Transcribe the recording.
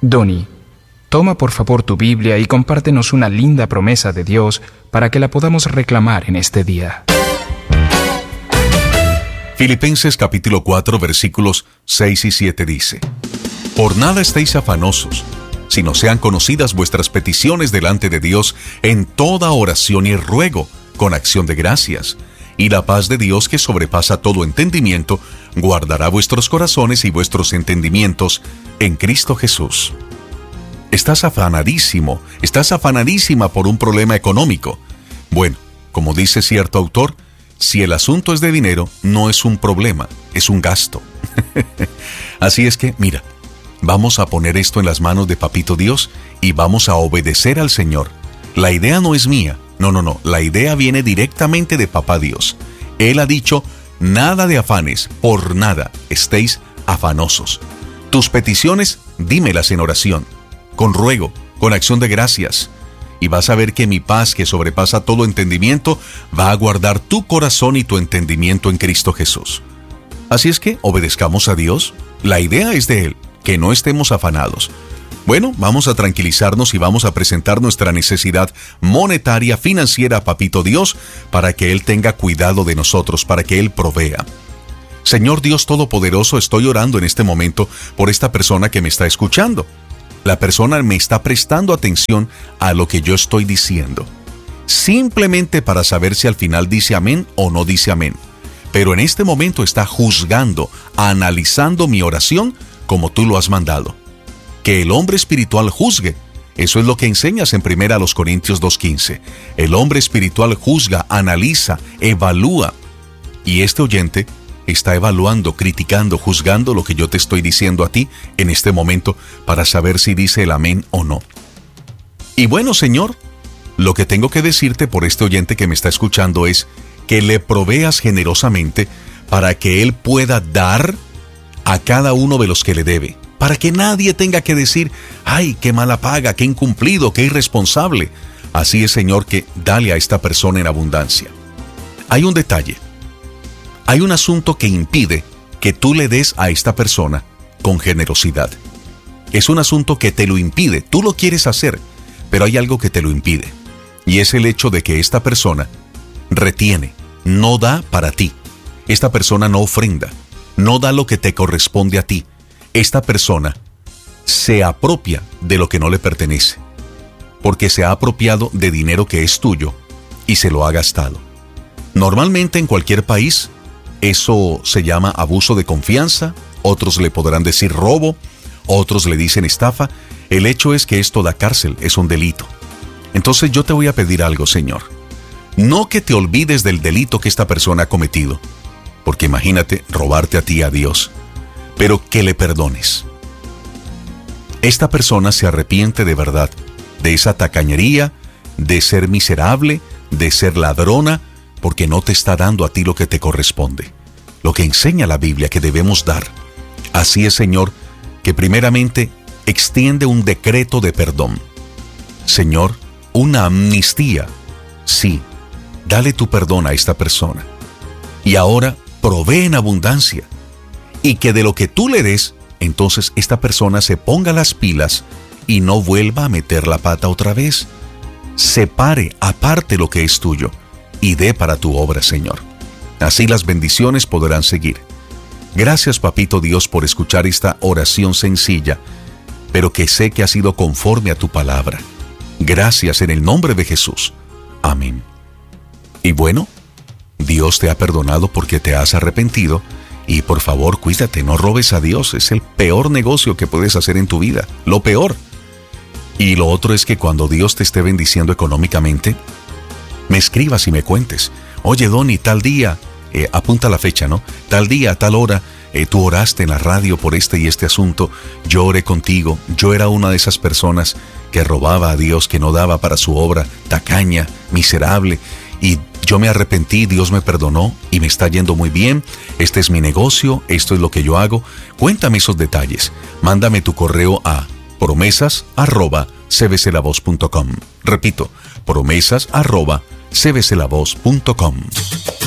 Donny, toma por favor tu Biblia y compártenos una linda promesa de Dios para que la podamos reclamar en este día. Filipenses capítulo 4 versículos 6 y 7 dice: Por nada estéis afanosos, sino sean conocidas vuestras peticiones delante de Dios en toda oración y ruego, con acción de gracias. Y la paz de Dios, que sobrepasa todo entendimiento, guardará vuestros corazones y vuestros entendimientos en Cristo Jesús. Estás afanadísimo, estás afanadísima por un problema económico. Bueno, como dice cierto autor, si el asunto es de dinero, no es un problema, es un gasto. Así es que, mira, vamos a poner esto en las manos de Papito Dios y vamos a obedecer al Señor. La idea no es mía, no, la idea viene directamente de Papá Dios. Él ha dicho, nada de afanes, por nada estéis afanosos. Tus peticiones, dímelas en oración, con ruego, con acción de gracias. Y vas a ver que mi paz, que sobrepasa todo entendimiento, va a guardar tu corazón y tu entendimiento en Cristo Jesús. Así es que obedezcamos a Dios. La idea es de Él, que no estemos afanados. Bueno, vamos a tranquilizarnos y vamos a presentar nuestra necesidad monetaria, financiera a Papito Dios, para que Él tenga cuidado de nosotros, para que Él provea. Señor Dios Todopoderoso, estoy orando en este momento por esta persona que me está escuchando. La persona me está prestando atención a lo que yo estoy diciendo, simplemente para saber si al final dice amén o no dice amén. Pero en este momento está juzgando, analizando mi oración como tú lo has mandado. Que el hombre espiritual juzgue. Eso es lo que enseñas en 1 Corintios 2:15. El hombre espiritual juzga, analiza, evalúa. Y este oyente está evaluando, criticando, juzgando lo que yo te estoy diciendo a ti en este momento para saber si dice el amén o no. Y bueno, Señor, lo que tengo que decirte por este oyente que me está escuchando es que le proveas generosamente para que él pueda dar a cada uno de los que le debe. Para que nadie tenga que decir, ¡ay, qué mala paga, qué incumplido, qué irresponsable! Así es, Señor, que dale a esta persona en abundancia. Hay un detalle. Hay un asunto que impide que tú le des a esta persona con generosidad. Es un asunto que te lo impide. Tú lo quieres hacer, pero hay algo que te lo impide. Y es el hecho de que esta persona retiene, no da para ti. Esta persona no ofrenda, no da lo que te corresponde a ti. Esta persona se apropia de lo que no le pertenece, porque se ha apropiado de dinero que es tuyo y se lo ha gastado. Normalmente en cualquier país eso se llama abuso de confianza, otros le podrán decir robo, otros le dicen estafa. El hecho es que esto da cárcel, es un delito. Entonces yo te voy a pedir algo, Señor. No que te olvides del delito que esta persona ha cometido, porque imagínate robarte a ti a Dios, pero que le perdones. Esta persona se arrepiente de verdad de esa tacañería, de ser miserable, de ser ladrona, porque no te está dando a ti lo que te corresponde, lo que enseña la Biblia que debemos dar. Así es, Señor, que primeramente extiende un decreto de perdón. Señor, una amnistía. Sí, dale tu perdón a esta persona. Y ahora provee en abundancia. Y que de lo que tú le des, entonces esta persona se ponga las pilas y no vuelva a meter la pata otra vez. Separe, aparte lo que es tuyo y dé para tu obra, Señor. Así las bendiciones podrán seguir. Gracias, Papito Dios, por escuchar esta oración sencilla, pero que sé que ha sido conforme a tu palabra. Gracias en el nombre de Jesús. Amén. Y bueno, Dios te ha perdonado porque te has arrepentido. Y por favor, cuídate, no robes a Dios. Es el peor negocio que puedes hacer en tu vida. Lo peor. Y lo otro es que cuando Dios te esté bendiciendo económicamente, me escribas y me cuentes. Oye, Donny, tal día, apunta la fecha, ¿no? Tal día, tal hora, tú oraste en la radio por este y este asunto. Yo oré contigo. Yo era una de esas personas que robaba a Dios, que no daba para su obra, tacaña, miserable. Y yo me arrepentí, Dios me perdonó y me está yendo muy bien. Este es mi negocio, esto es lo que yo hago. Cuéntame esos detalles. Mándame tu correo a promesas@cbclavoz.com. Repito, promesas@cbclavoz.com.